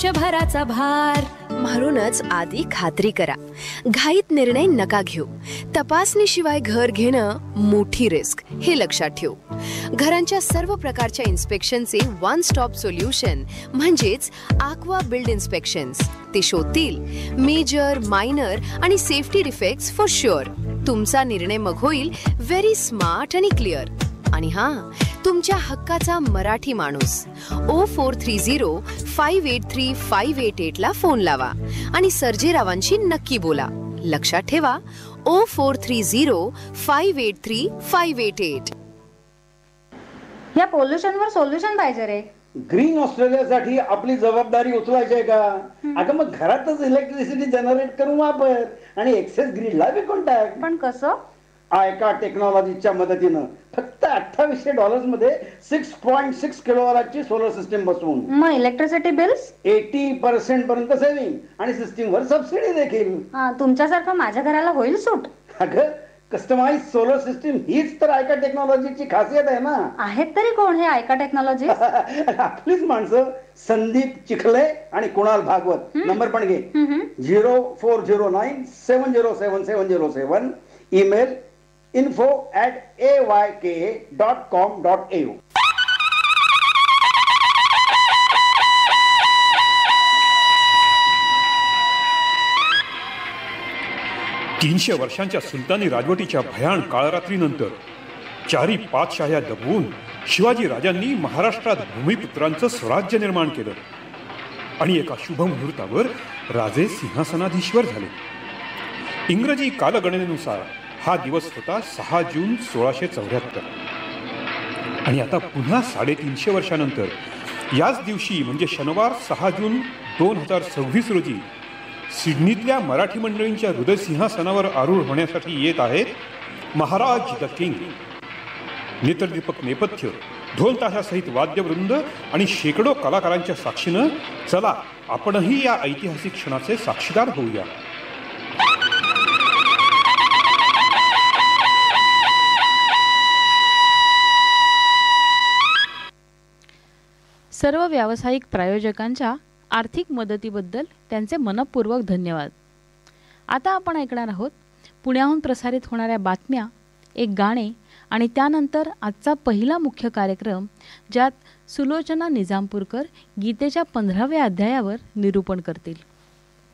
भराचा भार. म्हणूनच आधी खात्री करा, घाईत निर्णय नका घेऊ. तपासणीशिवाय घर घेणं मोठी रिस्क, हे लक्षात ठेवू. घरांच्या सर्व प्रकारच्या इन्स्पेक्शनचे वन स्टॉप सोल्युशन म्हणजेच आक्वा बिल्ड इन्स्पेक्शन्स. ते शोधतील मेजर, मायनर आणि सेफ्टी डिफेक्ट्स फॉर शुअर. तुमचा निर्णय मग होईल व्हेरी स्मार्ट आणि क्लिअर. आणि तुमच्या हक्काचा मराठी माणूस 0430583588 ला फोन लावा आणि सर्जेरावांशी नक्की बोला. लक्षात ठेवा, 0430583588. या पोल्युशनवर सोल्युशन पाहिजे रे. ग्रीन ऑस्ट्रेलियासाठी आपली जबाबदारी उचलायची आहे का? अगं मग घरातच इलेक्ट्रिसिटी जनरेट करून वापर आणि एक्सेस ग्रीडला विकून टाक. पण कसं? आयका टेक्नॉलॉजीच्या मदतीनं फक्त $2800 मध्ये 6.6 किलोवॅटची सोलर सिस्टीम बसवून मग इलेक्ट्रिसिटी बिल्स 80% पर्यंत सेव्हिंग आणि सिस्टीमवर सबसिडी देखील. तुमच्यासारखं माझ्या घराला होईल सूट. अगं कस्टमाइज सोलर सिस्टीम हीच तर आयका टेक्नॉलॉजीची खासियत आहे ना. आहेत तरी कोण हे आयका टेक्नॉलॉजी? आपलीच माणसं, संदीप चिखले आणि कुणाल भागवत. नंबर पण घे, 0409707707. Email info@ayka.com.au. तीनशे वर्षांच्या सुलतानी राजवटीच्या भयान काळरात्रीनंतर चारी पातशाह्या दबवून शिवाजी राजांनी महाराष्ट्रात भूमिपुत्रांचं स्वराज्य निर्माण केलं आणि एका शुभ मुहूर्तावर राजे सिंहासनाधीश्वर झाले. इंग्रजी कालगणनेनुसार हा दिवस होता 6 जून 1674. आणि आता पुन्हा 350 वर्षानंतर याच दिवशी म्हणजे शनिवार 6 जून 2026 रोजी सिडनीतल्या मराठी मंडळींच्या हृदय सिंहासनावर आरूढ होण्यासाठी येत आहेत महाराज द किंग. नेत्रदीपक नेपथ्य, ढोल ताशासहित वाद्यवृंद आणि शेकडो कलाकारांच्या साक्षीनं चला आपणही या ऐतिहासिक क्षणाचे साक्षीदार होऊया. सर्व व्यावसायिक प्रायोजकांच्या आर्थिक मदतीबद्दल त्यांचे मनपूर्वक धन्यवाद. आता आपण ऐकणार आहोत पुण्याहून प्रसारित होणाऱ्या बातम्या, एक गाणे आणि त्यानंतर आजचा पहिला मुख्य कार्यक्रम, ज्यात सुलोचना निजामपूरकर गीतेच्या 15व्या अध्यायावर निरूपण करतील.